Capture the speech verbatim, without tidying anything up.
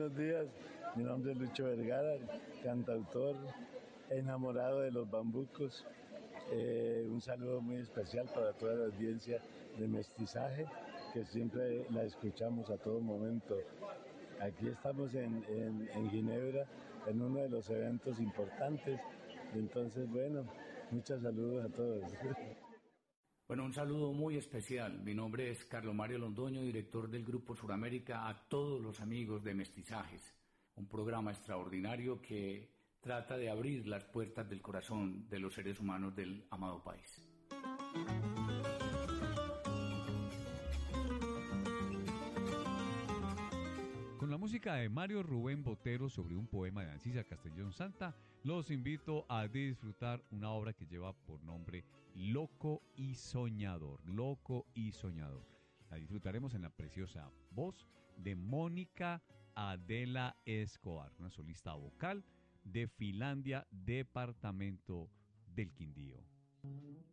buenos días. Mi nombre es Lucho Vergara, cantautor, enamorado de los bambucos. Eh, un saludo muy especial para toda la audiencia de Mestizaje, que siempre la escuchamos a todo momento. Aquí estamos en, en, en Ginebra, en uno de los eventos importantes. Entonces, bueno, muchos saludos a todos. Bueno, un saludo muy especial. Mi nombre es Carlos Mario Londoño, director del Grupo Suramérica, a todos los amigos de Mestizajes, un programa extraordinario que trata de abrir las puertas del corazón de los seres humanos del amado país. Con la música de Mario Rubén Botero sobre un poema de Ancisa Castellón Santa, los invito a disfrutar una obra que lleva por nombre Loco y Soñador, Loco y Soñador. La disfrutaremos en la preciosa voz de Mónica Adela Escobar, una solista vocal de Finlandia, departamento del Quindío.